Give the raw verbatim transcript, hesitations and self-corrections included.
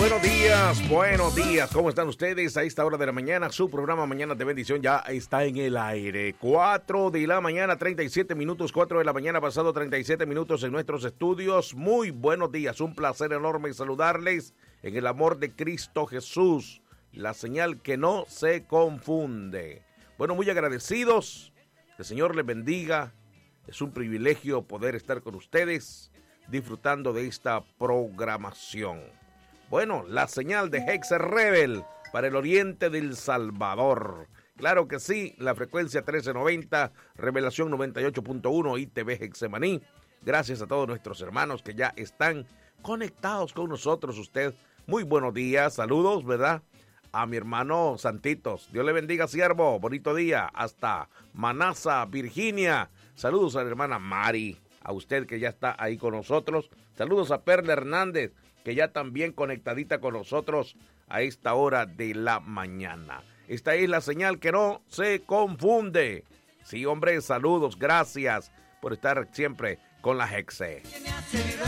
buenos días, buenos días. ¿Cómo están ustedes? A esta hora de la mañana, su programa Mañanas de Bendición ya está en el aire. cuatro de la mañana, treinta y siete minutos, cuatro de la mañana, pasado treinta y siete minutos en nuestros estudios. Muy buenos días, un placer enorme saludarles en el amor de Cristo Jesús, la señal que no se confunde. Bueno, muy agradecidos, que el Señor les bendiga. Es un privilegio poder estar con ustedes disfrutando de esta programación. Bueno, la señal de Hex Rebel para el oriente del Salvador. Claro que sí, la frecuencia trece noventa, Revelación noventa y ocho punto uno, I T V Hexemaní. Gracias a todos nuestros hermanos que ya están conectados con nosotros. Usted, muy buenos días, saludos, ¿verdad? A mi hermano Santitos, Dios le bendiga, siervo, bonito día, hasta Manasa, Virginia. Saludos a la hermana Mari, a usted que ya está ahí con nosotros. Saludos a Perla Hernández, que ya también conectadita con nosotros a esta hora de la mañana. Esta es la señal que no se confunde. Sí, hombre, saludos, gracias por estar siempre con la Hexe.